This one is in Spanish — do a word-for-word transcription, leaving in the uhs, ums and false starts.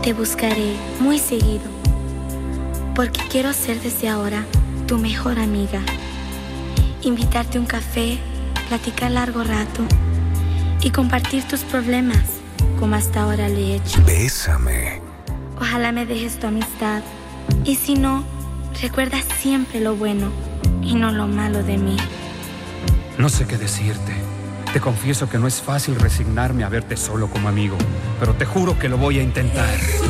Te buscaré muy seguido, porque quiero ser desde ahora tu mejor amiga. Invitarte a un café, platicar largo rato y compartir tus problemas, como hasta ahora lo he hecho. Bésame. Ojalá me dejes tu amistad, y si no, recuerda siempre lo bueno y no lo malo de mí. No sé qué decirte. Te confieso que no es fácil resignarme a verte solo como amigo, pero te juro que lo voy a intentar.